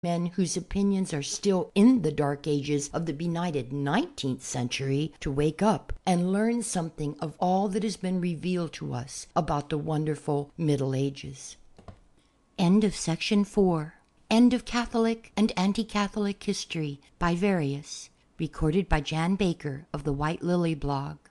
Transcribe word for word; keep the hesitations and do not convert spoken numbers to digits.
men whose opinions are still in the dark ages of the benighted nineteenth century to wake up and learn something of all that has been revealed to us about the wonderful Middle Ages. End of section four. End of Catholic and Anti-Catholic History by Various. Recorded by Jan Baker of the White Lily blog.